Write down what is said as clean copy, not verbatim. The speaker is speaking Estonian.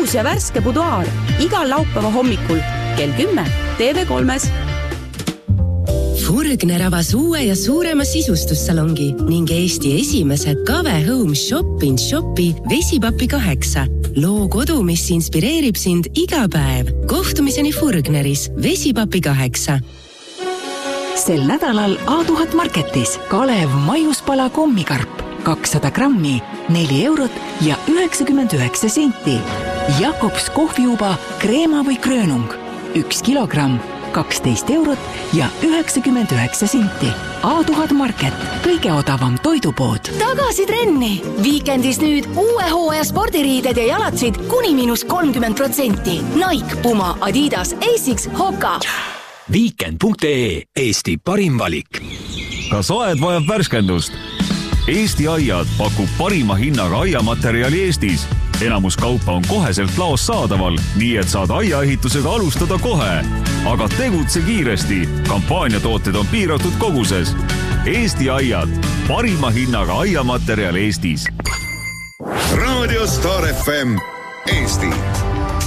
uus ja värske buduaar igal laupäeva hommikul kell 10 TV3-s. Furgner avas uue ja suurema sisustussalongi ning Eesti esimese Kave Home Shop-in-Shopi Vesipapi 8. Loo kodu, mis inspireerib sind iga päev. Kohtumiseni Furgneris Vesipapi 8. Sel nädalal A1000 Marketis Kalev maiuspala kommikarp 200 grammi, 4 eurot ja 99 senti. Jakobs kohviuba kreema või kröönung 1 kilogramm, 12 eurot ja 99 senti. A1000 Market, kõige odavam toidupood. Tagasi trenni! Viikendis nüüd uue hooaja spordiriided ja jalatsid kuni -30%. Nike, Puma, Adidas, Asics, Hoka. Weekend.ee, Eesti parim valik. Kas aed vajab värskendust? Eesti Aiad pakub parima hinnaga aiamaterjali Eestis. Enamus kaupa on koheselt laos saadaval, nii et saad aiaehitusega alustada kohe. Aga tegutse kiiresti. Kampaaniatooted on piiratud koguses. Eesti Aiad, parima hinnaga aiamaterjal Eestis. Radio Star FM, Eesti.